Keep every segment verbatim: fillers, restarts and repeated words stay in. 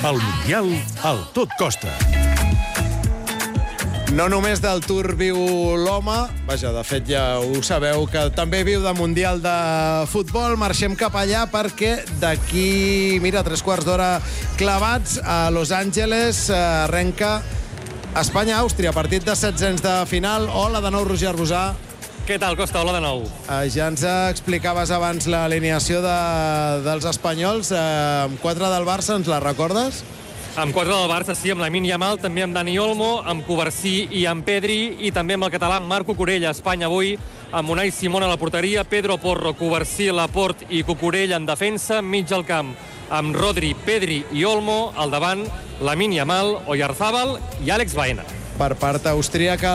El Mundial al tot costa. No només del Tour viu l'home, vaja, de fet ja ho sabeu, que també viu de Mundial de Futbol. Marxem cap allà perquè d'aquí, mira, tres quarts d'hora clavats a Los Angeles, arrenca Espanya-Àustria, partit de setzents de final. Hola de nou, Roger Arbusà. Què tal, Costa? Hola de nou. Eh, ja ens explicaves abans l'alineació de, dels espanyols. Eh, amb quatre del Barça, ens la recordes? Amb quatre del Barça, sí, amb Lamine Yamal, també amb Dani Olmo, amb Covarsí i amb Pedri, i també amb el català Marco Cucurella. Espanya avui amb Unai Simón a la porteria, Pedro Porro, Covarsí, Laporte i Cucurella en defensa, mig al camp amb Rodri, Pedri i Olmo, al davant Lamine Yamal, Oyarzábal i Àlex Baena. Per part austríaca,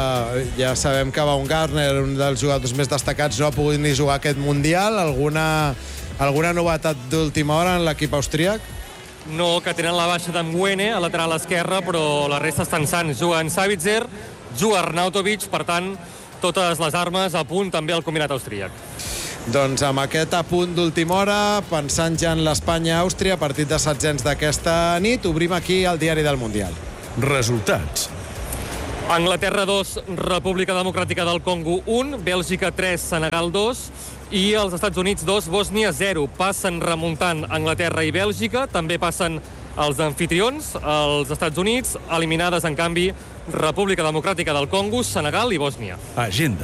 ja sabem que Baumgartner, un dels jugadors més destacats, no ha pogut ni jugar aquest Mundial. Alguna, alguna novetat d'última hora en l'equip austríac? No, que tenen la baixa d'en Mwene a lateral esquerra, però la resta estan sants. Juga en Savitzer, juga Arnautovic, per tant, totes les armes a punt també al combinat austríac. Doncs amb aquest apunt d'última hora, pensant ja en l'Espanya-Àustria, partit de setzents d'aquesta nit, obrim aquí el diari del Mundial. Resultats. Anglaterra dos, República Democràtica del Congo un, Bèlgica tres, Senegal dos, i els Estats Units dos, Bòsnia zero. Passen remuntant Anglaterra i Bèlgica, també passen els anfitrions, els Estats Units, eliminades, en canvi, República Democràtica del Congo, Senegal i Bòsnia. Agenda.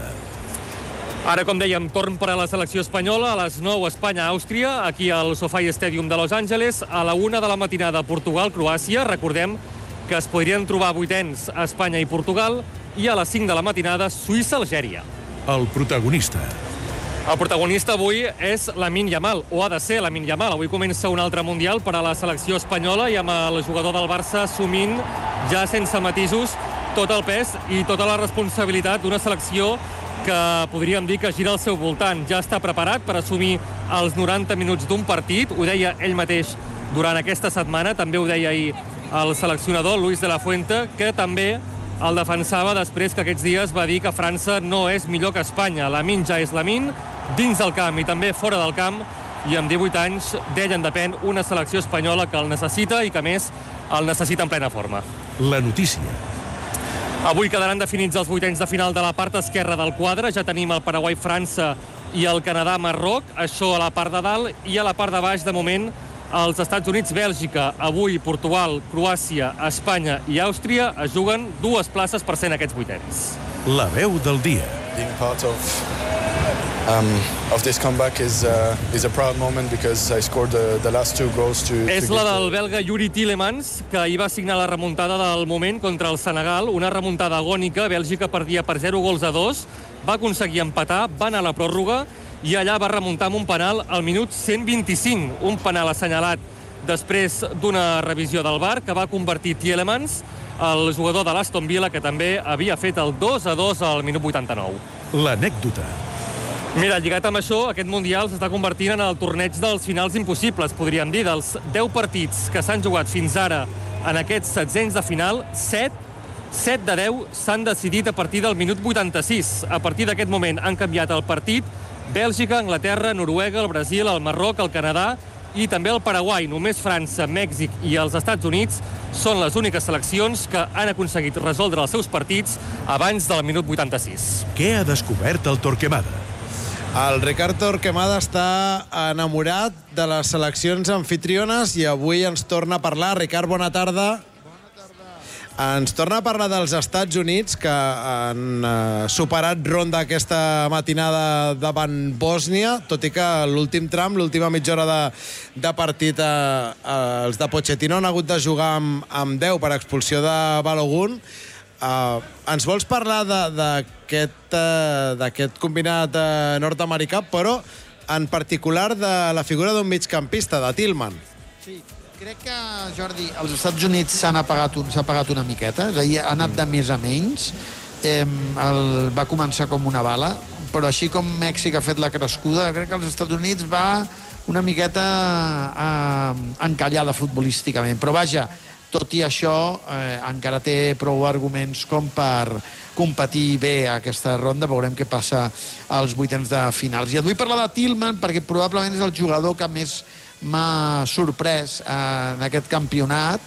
Ara, com dèiem, torn per a la selecció espanyola, a les nou Espanya-Àustria, aquí al SoFi Stadium de Los Angeles, a la una de la matinada Portugal-Croàcia. Recordem que es podrien trobar vuitens a Espanya i Portugal, i a les cinc de la matinada Suïssa-Algèria. El protagonista. El protagonista avui és Lamine Yamal, o ha de ser Lamine Yamal. Avui comença un altre Mundial per a la selecció espanyola i amb el jugador del Barça assumint, ja sense matisos, tot el pes i tota la responsabilitat d'una selecció que podríem dir que gira al seu voltant. Ja està preparat per assumir els noranta minuts d'un partit, ho deia ell mateix durant aquesta setmana, també ho deia ahir el seleccionador Luis de la Fuente, que també el defensava després que aquests dies va dir que França no és millor que Espanya. Lamine ja és Lamine, dins del camp i també fora del camp, i amb divuit anys d'ell en depèn una selecció espanyola que el necessita i que, més, el necessita en plena forma. La notícia. Avui quedaran definits els vuitens de final de la part esquerra del quadre. Ja tenim el Paraguai-França i el Canadà-Marroc, això a la part de dalt, i a la part de baix, de moment, els Estats Units-Bèlgica. Avui Portugal, Croàcia, Espanya i Àustria es juguen dues places per ser en aquests vuitens. La veu del dia. Being part of um, of this comeback is uh, is a proud moment because I scored the, the last two goals to. És la del belga Yuri Tielemans, que ahir va signar la remuntada del moment contra el Senegal, una remuntada agònica. Bèlgica perdia per zero gols a dos, va aconseguir empatar, va anar a la pròrroga i allà va remuntar amb un penal al minut cent vint-i-cinc, un penal assenyalat després d'una revisió del V A R que va convertir Tielemans, el jugador de l'Aston Villa, que també havia fet el dos a dos al minut vuitanta-nou. L'anècdota. Mira, lligat amb això, aquest Mundial s'està convertint en el torneig dels finals impossibles, podríem dir. Dels deu partits que s'han jugat fins ara en aquests setzents de final, set, set de deu s'han decidit a partir del minut vuitanta-sis. A partir d'aquest moment han canviat el partit Bèlgica, Anglaterra, Noruega, el Brasil, el Marroc, el Canadà i també el Paraguai. Només França, Mèxic i els Estats Units són les úniques seleccions que han aconseguit resoldre els seus partits abans del minut vuitanta-sis. Què ha descobert el Torquemada? El Ricard Torquemada està enamorat de les seleccions anfitriones i avui ens torna a parlar. Ricard, bona tarda. Ens torna a parlar dels Estats Units, que han eh, superat ronda aquesta matinada davant Bòsnia, tot i que l'últim tram, l'última mitja hora de, de partit, eh, eh, els de Pochettino han hagut de jugar amb, amb deu per expulsió de Balogun. Eh, ens vols parlar d'aquest eh, combinat eh, nord-americà, però en particular de la figura d'un migcampista, de Tillman? Sí. Crec que, Jordi, als Estats Units s'han apagat, un, s'ha apagat una miqueta, és a dir, ha anat de més a menys, eh, el, va començar com una bala, però així com Mèxic ha fet la crescuda, crec que als Estats Units va una miqueta eh, encallada futbolísticament. Però vaja, tot i això, eh, encara té prou arguments com per competir bé a aquesta ronda. Veurem què passa als vuitens de finals. I et vull parlar de Tillman perquè probablement és el jugador que més m'ha sorprès en aquest campionat,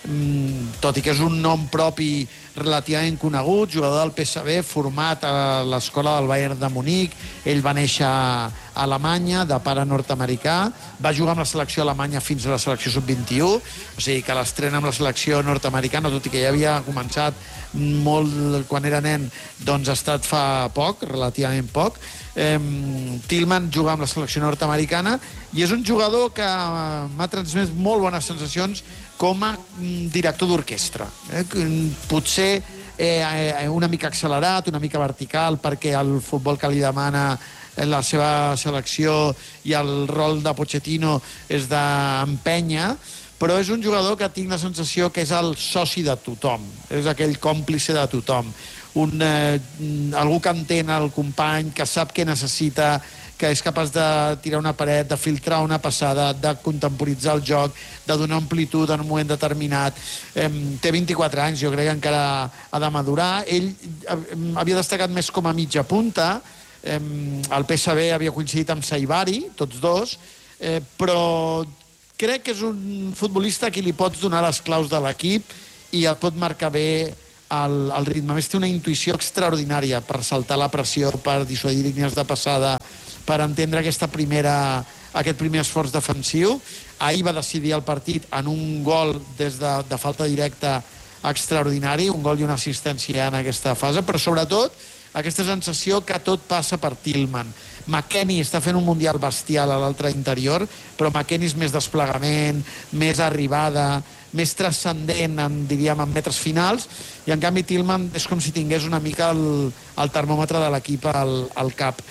tot i que és un nom propi relativament conegut, jugador del P S V, format a l'escola del Bayern de Munic. Ell va néixer a Alemanya, de pare nord-americà, va jugar amb la selecció alemanya fins a la selecció sub vint-i-u, o sigui que l'estrena amb la selecció nord-americana, tot i que ja havia començat molt quan era nen, doncs ha estat fa poc, relativament poc. Eh, Tillman juga amb la selecció nord-americana i és un jugador que m'ha transmès molt bones sensacions com a director d'orquestra. Eh? Potser eh, una mica accelerat, una mica vertical, perquè el futbol que li demana la seva selecció i el rol de Pochettino és d'empènyer, però és un jugador que tinc la sensació que és el soci de tothom, és aquell còmplice de tothom. Un, eh, algú que entén el company, que sap què necessita, que és capaç de tirar una paret, de filtrar una passada, de contemporitzar el joc, de donar amplitud en un moment determinat. Eh, té vint-i-quatre anys, jo crec que encara ha de madurar. Ell havia destacat més com a mitja punta, eh, el P S V havia coincidit amb Saibari, tots dos, eh, però crec que és un futbolista a qui li pots donar les claus de l'equip i el pot marcar bé el, el ritme. A més, té una intuïció extraordinària per saltar la pressió, per dissuadir línies de passada, per entendre aquesta primera, aquest primer esforç defensiu. Ahir va decidir el partit en un gol des de, de falta directa extraordinari, un gol i una assistència en aquesta fase, però sobretot aquesta sensació que tot passa per Tillman. McKennie està fent un mundial bestial a l'altre interior, però McKennie és més desplegament, més arribada, més transcendent, en, diríem, en metres finals, i en canvi Tillman és com si tingués una mica el, el termòmetre de l'equip al, al cap.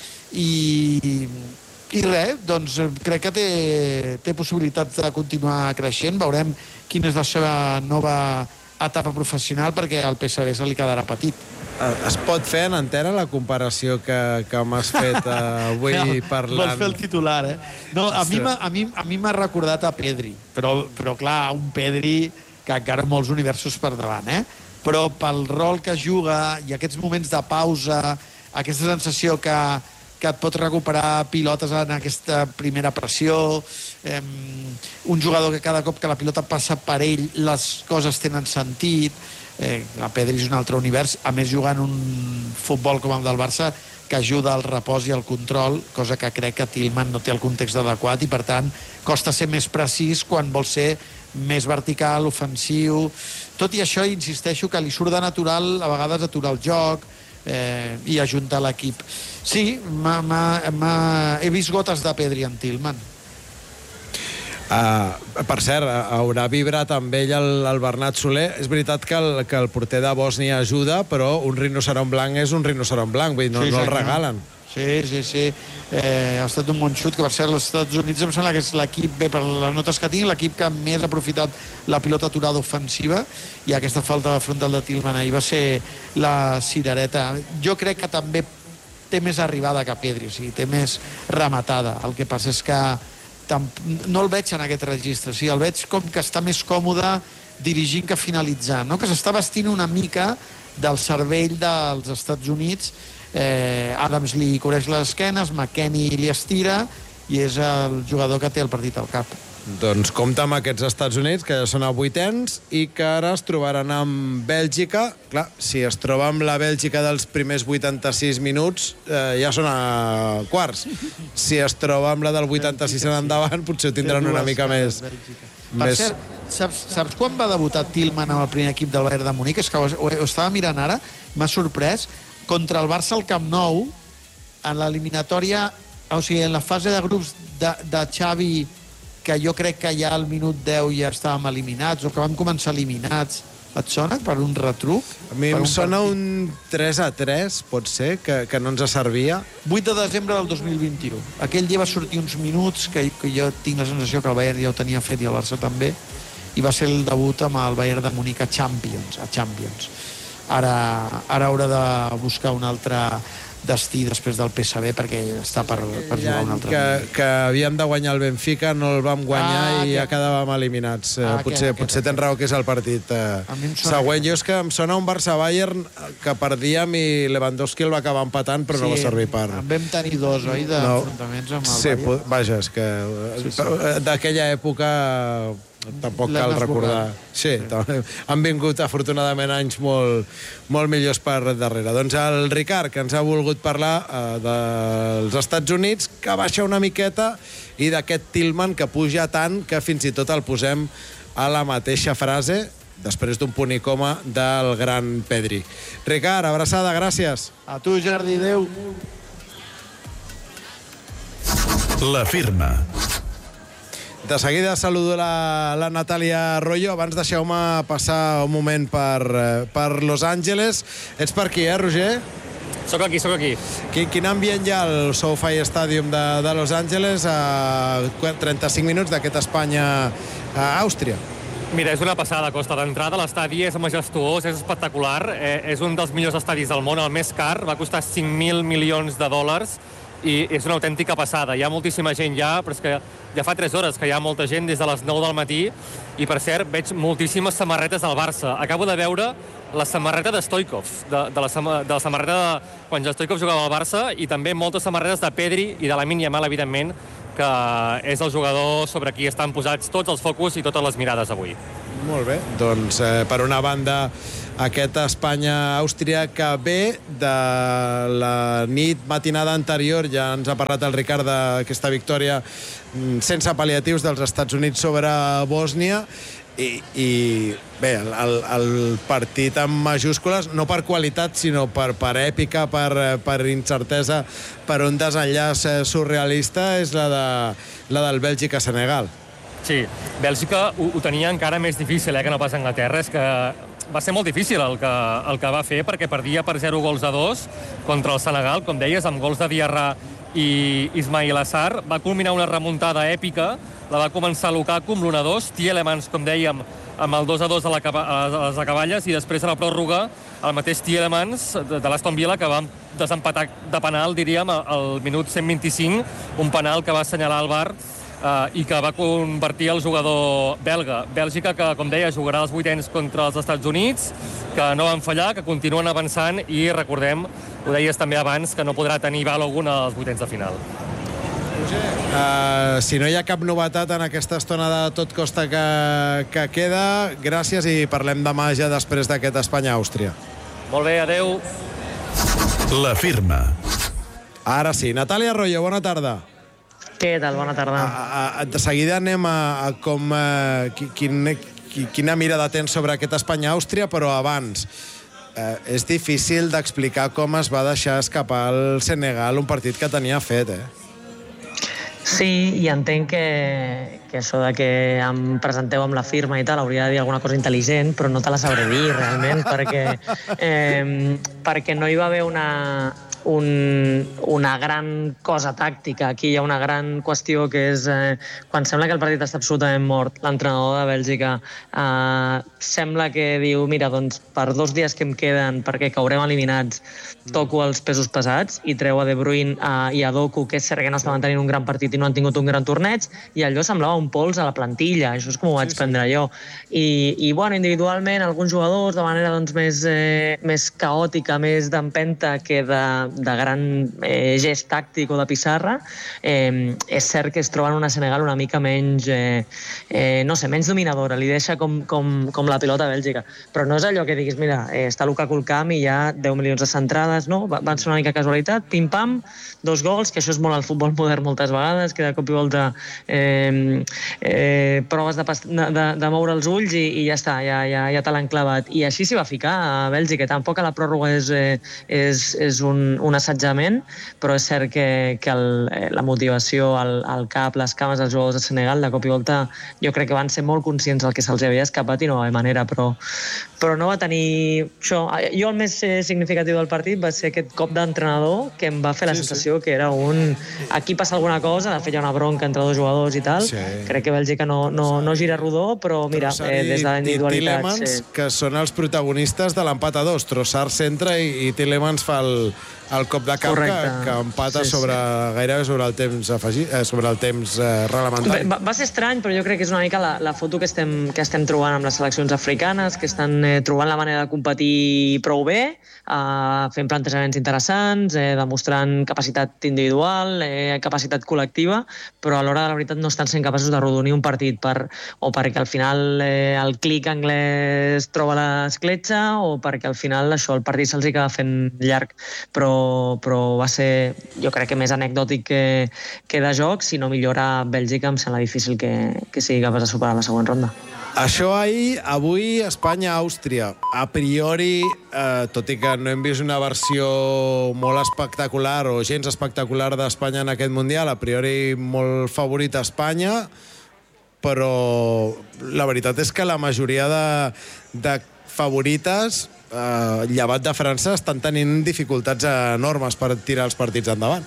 I, i res, doncs crec que té, té possibilitats de continuar creixent. Veurem quina és la seva nova etapa professional, perquè al P S V se li quedarà petit. Es pot fer en antena la comparació que, que m'has fet avui no, parlant? Vols fer el titular, eh? No, a mi m'ha a mi, a mi m'ha recordat a Pedri, però, però clar, un Pedri que encara molts universos per davant, eh? Però pel rol que juga i aquests moments de pausa, aquesta sensació que, que et pot recuperar pilotes en aquesta primera pressió, eh, un jugador que cada cop que la pilota passa per ell les coses tenen sentit. Eh, la Pedri és un altre univers, a més jugant un futbol com el del Barça que ajuda al repòs i al control, cosa que crec que Tillman no té el context adequat i per tant costa ser més precís quan vol ser més vertical, ofensiu. Tot i això, insisteixo que li surt de natural a vegades aturar el joc eh, i ajuntar l'equip. Sí, m'ha, m'ha, m'ha... he vist gotes de Pedri en Tillman. Uh, per cert, haurà vibrat amb ell el, el Bernat Soler. És veritat que el, que el porter de Bòsnia ajuda, però un rinoceront blanc és un rinoceront blanc, vull dir, no, sí, no el regalen. Sí, sí, sí. Eh, ha estat un bon xut, que per cert, als Estats Units em sembla que és l'equip, bé, per les notes que tinc, l'equip que més ha aprofitat la pilota aturada ofensiva, i aquesta falta de frontal de Tillman ahir va ser la cirereta. Jo crec que també té més arribada que Pedri, o sigui, té més rematada. El que passa és que no el veig en aquest registre, o sigui, el veig com que està més còmode dirigint que finalitzant, no? Que s'està vestint una mica del cervell dels Estats Units. eh, Adams li cobreix les esquenes, McKennie li estira i és el jugador que té el partit al cap. Doncs compta amb aquests Estats Units, que ja són a vuitens i que ara es trobaran amb Bèlgica. Clar, si es troba amb la Bèlgica dels primers vuitanta-sis minuts, eh, ja són a quarts. Si es troba amb la del vuitanta-sis en endavant, potser ho tindran una mica més... Per més... cert, saps, saps quan va debutar Tillman amb el primer equip del Bayern de Munic? És que ho, ho, ho estava mirant ara, m'ha sorprès. Contra el Barça al Camp Nou, en l'eliminatòria, o sigui, en la fase de grups de, de Xavi, que jo crec que ja al minut deu ja estàvem eliminats, o que vam començar eliminats. Et sona? Per un retruc? A mi em sona partit? Un tres a tres, pot ser, que, que no ens servia. vuit de desembre del dos mil vint-i-u. Aquell dia va sortir uns minuts que, que jo tinc la sensació que el Bayern ja ho tenia fet i el Barça també, i va ser el debut amb el Bayern de Munic a Champions. A Champions. Ara, ara haurà de buscar una altra destí després del P S V, perquè està per, per jugar un altre. Que, que havíem de guanyar el Benfica, no el vam guanyar ah, i ja quedàvem eliminats. Ah, potser aquest, potser tens raó que és el partit eh, següent. Jo és que em sona un Barça-Bayern que perdíem i Lewandowski el va acabar empatant, però sí, no va servir per... En vam tenir dos, oi, d'enfrontaments no. amb el sí, Bayern? Sí, vaja, és que sí, sí. d'aquella època tampoc cal recordar. Sí, han vingut afortunadament anys molt, molt millors per darrere. Doncs el Ricard, que ens ha volgut parlar eh, dels Estats Units, que baixa una miqueta, i d'aquest Tillman que puja tant que fins i tot el posem a la mateixa frase després d'un punt i coma del gran Pedri. Ricard, abraçada, gràcies. A tu, Jordi, adéu. La firma. De seguida saludo la, la Natàlia Royo. Abans deixeu-me passar un moment per, per Los Angeles. Ets per aquí, eh, Roger? Soc aquí, soc aquí. Quin, quin ambient hi ha al SoFi Stadium de, de Los Angeles a trenta-cinc minuts d'aquest Espanya a Àustria? Mira, és una passada, costa d'entrada. L'estadi és majestuós, és espectacular. Eh, és un dels millors estadis del món, el més car. Va costar cinc mil milions de dòlars i és una autèntica passada. Hi ha moltíssima gent ja, però és que ja fa tres hores que hi ha molta gent des de les nou del matí i, per cert, veig moltíssimes samarretes del Barça. Acabo de veure la samarreta de Stoichkov, de, de, la, de la samarreta de quan Stoichkov jugava al Barça, i també moltes samarretes de Pedri i de Lamine Yamal, evidentment, que és el jugador sobre qui estan posats tots els focus i totes les mirades avui. Molt bé. Doncs, eh, per una banda, aquest Espanya-Àustria que ve de la nit matinada anterior, ja ens ha parlat el Ricard d'aquesta victòria sense pal·liatius dels Estats Units sobre Bòsnia, i, i bé, el, el partit amb majúscules, no per qualitat, sinó per, per èpica, per, per incertesa, per un desenllaç surrealista, és la, de, la del Bèlgica-Senegal. Sí, Bèlgica ho, ho tenia encara més difícil, eh, que no pas Anglaterra. És que va ser molt difícil el que, el que va fer, perquè perdia per zero gols a dos contra el Senegal, com deies, amb gols de Diarra i Ismail Assar. Va culminar una remuntada èpica, la va començar Lukaku amb l'u a dos, Tielemans, com dèiem, amb el dos a dos a, la, a les acaballes, i després a la pròrroga el mateix Tielemans de, de l'Aston Villa, que va desempatar de penal, diríem, al minut cent vint-i-cinc, un penal que va assenyalar el V A R Uh, i que va convertir el jugador belga. Bèlgica, que, com deia, jugarà els vuitens contra els Estats Units, que no van fallar, que continuen avançant, i recordem, ho deies també abans, que no podrà tenir Balogun als vuitens de final. Uh, si no hi ha cap novetat en aquesta estona de tot costa que, que queda, gràcies, i parlem demà ja després d'aquest Espanya-Àustria. Molt bé, adeu. La firma. Ara sí. Natàlia Royo, bona tarda. Què tal? Bona tarda. A, a, de seguida anem a, a com, a, quin, quina mirada tens sobre aquest Espanya-Àustria, però abans, eh, és difícil d'explicar com es va deixar escapar el Senegal, un partit que tenia fet, eh? Sí, i entenc que, que això de que em presenteu amb la firma i tal, hauria de dir alguna cosa intel·ligent, però no te la sabré dir, realment, perquè, eh, perquè no hi va haver una... Un, una gran cosa tàctica. Aquí hi ha una gran qüestió, que és eh, quan sembla que el partit està absolutament mort, l'entrenador de Bèlgica eh, sembla que diu, mira, doncs per dos dies que em queden, perquè caurem eliminats, toco els pesos pesats, i treu a De Bruyne eh, i a Doku, que és cert que no estaven tenint un gran partit i no han tingut un gran torneig, i allò semblava un pols a la plantilla. Això és com ho vaig sí, prendre sí. jo. I, i bueno, individualment, alguns jugadors de manera doncs, més, eh, més caòtica, més d'empenta que de de gran eh, gest tàctic o de pissarra, eh, és cert que es troben una Senegal una mica menys, eh, eh, no sé, menys dominadora, li deixa com, com, com la pilota a Bèlgica. Però no és allò que diguis, mira, eh, està Lukaku al camp i hi ha deu milions de centrades, no? Van ser una mica casualitat, pim-pam, dos gols, que això és molt al futbol modern moltes vegades, que de cop i volta eh, eh, proves de, de, de moure els ulls i, i ja està, ja, ja, ja te l'han clavat. I així s'hi va ficar a Bèlgica. Tampoc a la pròrroga és, eh, és, és un un assajament, però és cert que, que el, la motivació, el, el cap, les cames dels jugadors de Senegal, de cop i volta, jo crec que van ser molt conscients del que se'ls havia escapat i no va haver manera, però, però no va tenir això. Jo el més significatiu del partit va ser aquest cop d'entrenador, que em va fer la sí, sensació sí. que era un... Aquí passa alguna cosa, de fet hi ha una bronca entre dos jugadors i tal, sí. crec que Bèlgica no, no, no gira rodó, però mira, eh, des de la individualitat... Sí. Que són els protagonistes de l'empat a dos. Trossard centra i, i Tielemans fa el el cop de camp que, que empata sí, sobre, sí. gairebé sobre el temps afegit, eh, sobre el temps eh, reglamentari. Va, va ser estrany, però jo crec que és una mica la, la foto que estem, que estem trobant amb les seleccions africanes, que estan eh, trobant la manera de competir prou bé, eh, fent plantejaments interessants, eh, demostrant capacitat individual, eh, capacitat col·lectiva, però a l'hora de la veritat no estan sent capaços de rodonir un partit per, o perquè al final eh, el clic anglès troba l'escletxa o perquè al final això, el partit se'ls hi acaba fent llarg, però però va ser, jo crec que més anecdòtic que, que de joc. Si no millora Bèlgica, em sembla difícil que, que sigui capaç de superar la següent ronda. Això ahir, avui Espanya-Àustria. A priori, eh, tot i que no hem vist una versió molt espectacular o gens espectacular d'Espanya en aquest Mundial, a priori molt favorita Espanya, però la veritat és que la majoria de, de favorites, eh, llevat de França, estan tenint dificultats enormes per tirar els partits endavant.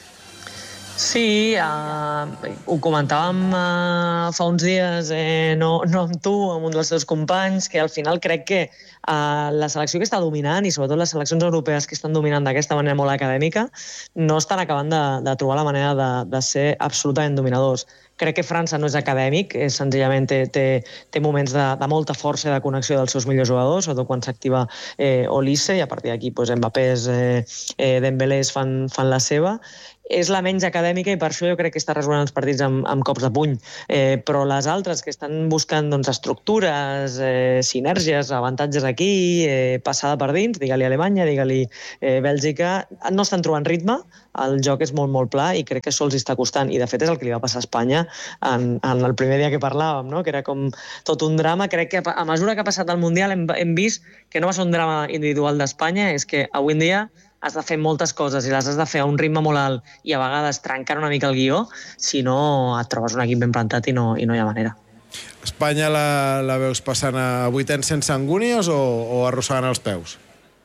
Sí, uh, ho comentàvem uh, fa uns dies, eh, no, no amb tu, amb un dels teus companys, que al final crec que uh, la selecció que està dominant, i sobretot les seleccions europees que estan dominant d'aquesta manera molt acadèmica, no estan acabant de, de trobar la manera de, de ser absolutament dominadors. Crec que França no és acadèmic, és, senzillament té, té, té moments de, de molta força i de connexió dels seus millors jugadors, sobretot quan s'activa eh, Olise, i a partir d'aquí pues, Mbappé, eh, eh, Dembélé fan, fan la seva. És la menys acadèmica i per això jo crec que està resolent els partits amb, amb cops de puny. Eh, però les altres que estan buscant doncs, estructures, eh, sinergies, avantatges aquí, eh, passada per dins, digue-li Alemanya, digue-li eh, Bèlgica, no estan trobant ritme, el joc és molt, molt pla i crec que això els està costant. I de fet és el que li va passar a Espanya en, en el primer dia que parlàvem, no? Que era com tot un drama. Crec que a mesura que ha passat el Mundial hem, hem vist que no va ser un drama individual d'Espanya, és que avui en dia has de fer moltes coses i les has de fer a un ritme molt alt i a vegades trencant una mica el guió, si no et trobes un equip ben plantat i no, i no hi ha manera. Espanya la, la veus passant a vuitens sense angúnies o, o arrossegant els peus?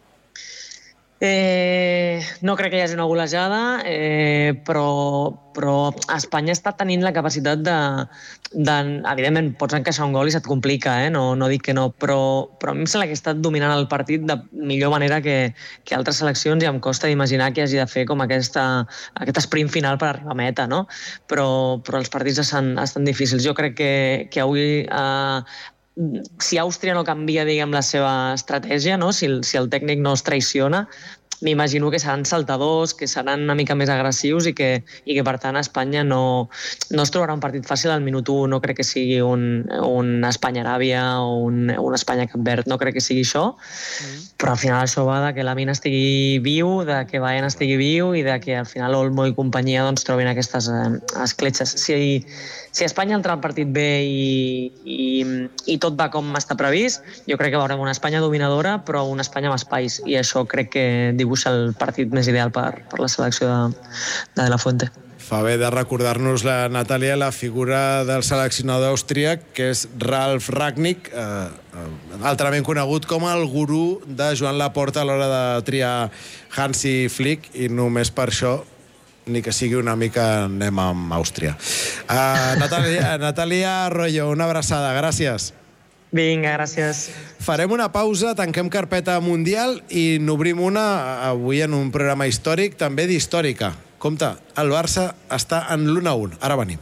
Eh, no crec que hi hagi una golejada, eh, però, però Espanya està tenint la capacitat de, de... Evidentment, pots encaixar un gol i se't complica, eh? no, no dic que no, però, però a mi em sembla que està dominant el partit de millor manera que, que altres seleccions i em costa d'imaginar que hagi de fer com aquesta, aquest sprint final per arribar a meta, no? Però, però els partits estan, estan difícils. Jo crec que, que avui... Eh, si Àustria no canvia, diguem, la seva estratègia, no? si, el, si el tècnic no es traiciona, m'imagino que seran saltadors, que seran una mica més agressius i que, i que per tant, Espanya no, no es trobarà un partit fàcil al minut u. No crec que sigui un, un Espanya-Aràbia o un, un Espanya-Cap Verd, no crec que sigui això, mm. però al final això va de que Lamine estigui viu, de que Bayern estigui viu i de que al final Olmo i companyia doncs, trobin aquestes eh, escletxes. Si, si Espanya entra al partit bé i, i, i tot va com està previst, jo crec que veurem una Espanya dominadora, però una Espanya amb espais, i això crec que dibuixa el partit més ideal per, per la selecció de, de De La Fuente. Fa bé de recordar-nos la Natàlia, la figura del seleccionador austríac, que és Ralf Rangnick, eh, altrament conegut com el gurú de Joan Laporta a l'hora de triar Hansi Flick, i només per això, ni que sigui una mica, anem amb Àustria. Uh, Natàlia, Natàlia Arroyo, una abraçada, gràcies. Vinga, gràcies. Farem una pausa, tanquem carpeta mundial i n'obrim una avui en un programa històric, també d'històrica. Compte, el Barça està en l'u a u. Ara venim.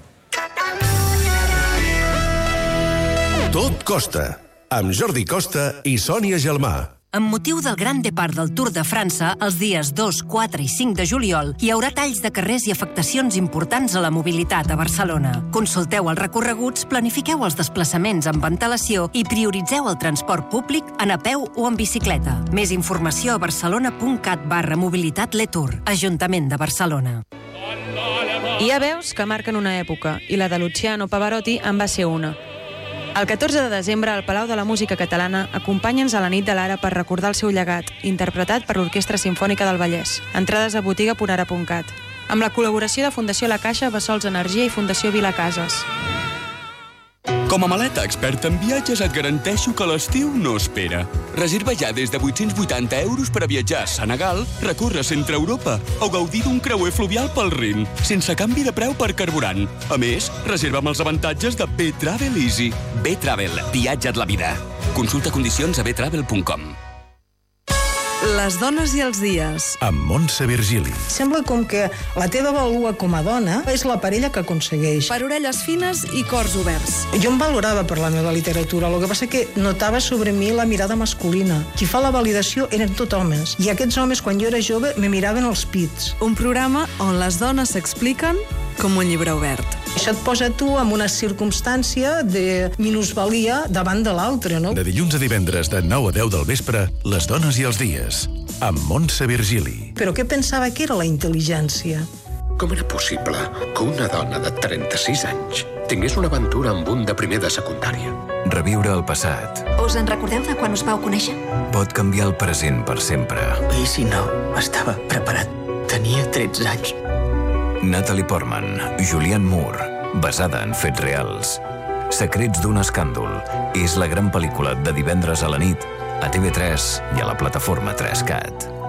Tot costa, amb Jordi Costa i Sònia Gelmà. Amb motiu del Gran Depart del Tour de França, els dies dos, quatre i cinc de juliol, hi haurà talls de carrers i afectacions importants a la mobilitat a Barcelona. Consulteu els recorreguts, planifiqueu els desplaçaments amb antelació i prioritzeu el transport públic en a peu o en bicicleta. Més informació a barcelona.cat barra mobilitat Letour, Ajuntament de Barcelona. Hi ha veus que marquen una època, i la de Luciano Pavarotti en va ser una. El catorze de desembre, al Palau de la Música Catalana, acompanya'ns a la nit de l'Ara per recordar el seu llegat, interpretat per l'Orquestra Simfònica del Vallès. Entrades a botiga punt ara punt cat. Amb la col·laboració de Fundació La Caixa, Bessols Energia i Fundació Vila Cases. Com a maleta experta en viatges et garanteixo que l'estiu no espera. Reserva ja des de vuit-cents vuitanta euros per a viatjar a Senegal, recórrer Centre Europa o gaudir d'un creuer fluvial pel Rin, sense canvi de preu per carburant. A més, reserva amb els avantatges de B-Travel Easy. B-Travel, viatja't la vida. Consulta condicions a b travel punt com. Les dones i els dies. Amb Montse Virgili. Sembla com que la teva vàlua com a dona és la parella que aconsegueix. Per orelles fines i cors oberts. Jo em valorava per la meva literatura, el que passa que notava sobre mi la mirada masculina. Qui fa la validació eren tot homes, i aquests homes, quan jo era jove, me miraven els pits. Un programa on les dones s'expliquen com un llibre obert. Això et posa tu en una circumstància de minusvalia davant de l'altre, no? De dilluns a divendres de nou a deu del vespre, Les dones i els dies, amb Montse Virgili. Però què pensava que era la intel·ligència? Com era possible que una dona de trenta-sis anys tingués una aventura amb un de primer de secundària? Reviure el passat. Us en recordeu de quan us vau conèixer? Pot canviar el present per sempre. I si no, estava preparat. Tenia tretze anys. Natalie Portman, Julianne Moore, basada en fets reals. Secrets d'un escàndol és la gran pel·lícula de divendres a la nit a T V tres i a la plataforma tres cat.